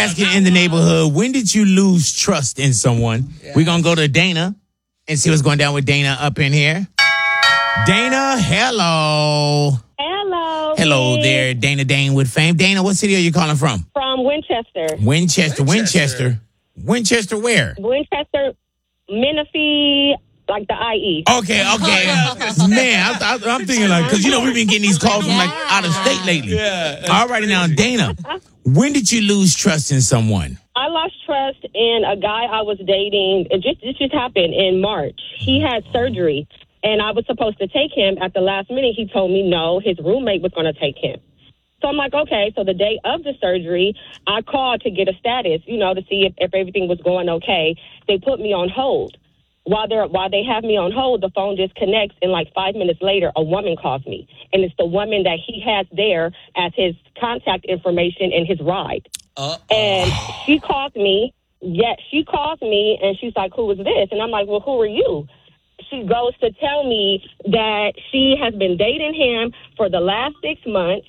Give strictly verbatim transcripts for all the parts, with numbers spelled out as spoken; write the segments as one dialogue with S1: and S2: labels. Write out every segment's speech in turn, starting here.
S1: asking in the neighborhood, when did you lose trust in someone? Yeah. We're going to go to Dana and see what's going down with Dana up in here. Dana, hello.
S2: Hello.
S1: Hello there, Dana Dane with Fame. Dana, what city are you calling from?
S2: From Winchester.
S1: Winchester, Winchester. Winchester, Winchester where?
S2: Winchester, Menifee, like the I E.
S1: Okay, okay. Man, I, I, I'm thinking like, because, you know, we've been getting these calls from like out of state lately. Yeah. All righty now, Dana, when did you lose trust in someone?
S2: I lost trust in a guy I was dating. It just, it just happened in March. He had surgery. And I was supposed to take him. At the last minute, he told me no, his roommate was going to take him. So I'm like, okay. So the day of the surgery, I called to get a status, you know, to see if, if everything was going okay. They put me on hold. While they're while they have me on hold, the phone disconnects, and like five minutes later, a woman calls me. And it's the woman that he has there as his contact information and his ride. Uh-oh. And she calls me. Yeah, she calls me, and she's like, who is this? And I'm like, well, who are you? She goes to tell me that she has been dating him for the last six months.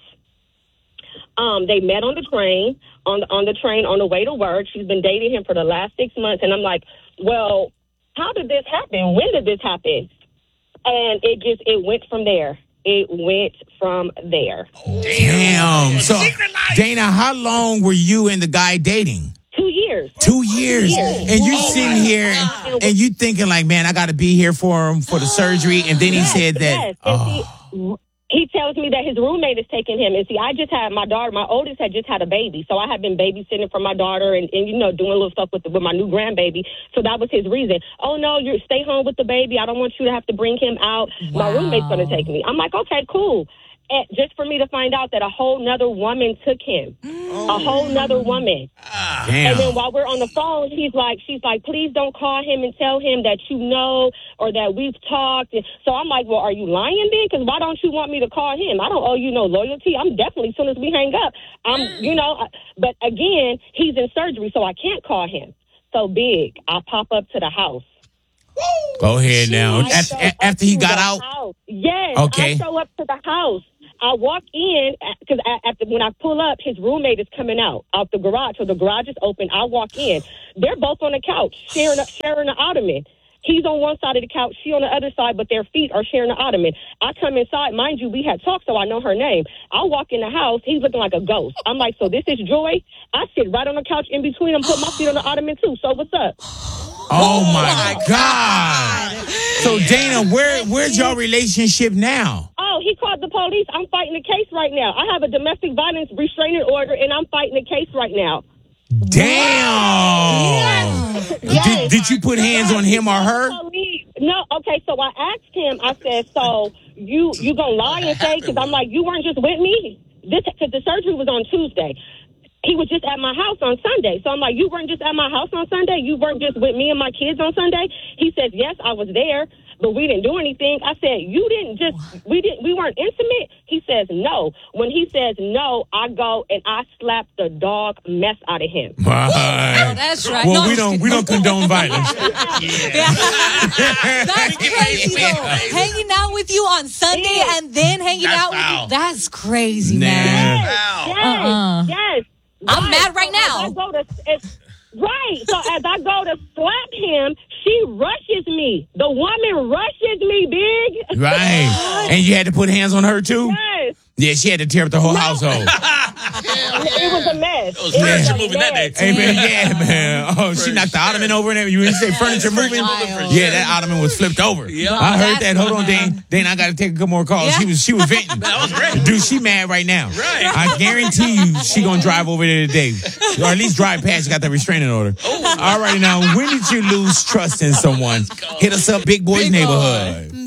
S2: Um, they met on the train, on the, on the train on the way to work. She's been dating him for the last six months. And I'm like, well, how did this happen? When did this happen? And it just, it went from there. It went from there.
S1: Damn. So, Dana, how long were you and the guy dating?
S2: Two years.
S1: Two years.
S2: years.
S1: And you sitting here and, and you thinking like, man, I got to be here for him for the surgery. And then he
S2: yes,
S1: said that.
S2: Yes.
S1: Oh.
S2: He, he tells me that his roommate is taking him. And see, I just had my daughter, my oldest had just had a baby. So I had been babysitting for my daughter and, and you know, doing little stuff with the, with my new grandbaby. So that was his reason. Oh, no, you stay home with the baby. I don't want you to have to bring him out. Wow. My roommate's going to take me. I'm like, okay, cool. And just for me to find out that a whole nother woman took him. Oh. A whole nother woman.
S1: Ah, damn.
S2: And then while we're on the phone, he's like, she's like, please don't call him and tell him that you know or that we've talked. So I'm like, well, are you lying then? Because why don't you want me to call him? I don't owe you no loyalty. I'm definitely, as soon as we hang up, I'm, you know, but again, he's in surgery, so I can't call him. So big, I pop up to the house.
S1: Go ahead now. After, after he got out?
S2: House. Yes.
S1: Okay.
S2: I show up to the house. I walk in because after when I pull up, his roommate is coming out out the garage. So the garage is open. I walk in. They're both on the couch sharing a, sharing an ottoman. He's on one side of the couch, she on the other side, but their feet are sharing an ottoman. I come inside. Mind you, we had talked, so I know her name. I walk in the house. He's looking like a ghost. I'm like, so this is Joy? I sit right on the couch in between them, put my feet on the ottoman too. So what's up?
S1: Oh, my God. So, Dana, where where's your relationship now?
S2: Oh, he called the police. I'm fighting the case right now. I have a domestic violence restraining order, and I'm fighting the case right now.
S1: Damn.
S2: Yes.
S1: Did, did you put hands on him or her?
S2: No. Okay, so I asked him, I said, so you you going to lie and say, because I'm like, you weren't just with me? This Because the surgery was on Tuesday. He was just at my house on Sunday. So I'm like, you weren't just at my house on Sunday? You weren't just with me and my kids on Sunday? He says, yes, I was there, but we didn't do anything. I said, you didn't just, we didn't, we weren't intimate? He says, no. When he says no, I go and I slap the dog mess out of him.
S1: Right.
S3: Oh, that's right.
S1: Well,
S3: no,
S1: we don't we don't condone violence.
S3: Yeah. That's crazy though. Hanging out with you on Sunday
S2: Yeah.
S3: and then hanging
S4: That's
S3: out with
S4: foul.
S3: you. That's crazy,
S1: Nah.
S3: man.
S2: Yes,
S4: Wow.
S2: yes,
S3: Uh-uh.
S2: yes.
S3: I'm mad right
S2: So as
S3: now.
S2: I go to, it's, right. So as I go to slap him, she rushes me. The woman rushes me, big.
S1: Right. And you had to put hands on her, too?
S2: Yes.
S1: Yeah, she had to tear up the whole household.
S2: It was a mess.
S4: It was
S2: It
S4: furniture
S2: a
S4: moving that day,
S2: mess.
S4: too.
S1: Hey, man, yeah, man. Oh, she knocked the ottoman over and everything. You say furniture moving?
S3: Wild.
S1: Yeah, that ottoman was flipped over.
S4: Yeah.
S1: I heard
S3: That's
S1: that. Hold on,
S3: wild.
S1: Dane. Dane, I got to take a couple more calls.
S3: Yeah.
S1: She was she was venting.
S4: That was great.
S1: Dude, she mad right now.
S4: Right.
S1: I guarantee you she going to drive over there today. Or at least drive past. She got that restraining order. All right, now, when did you lose trust in someone? Hit us up, Big Boys
S3: Big
S1: Neighborhood.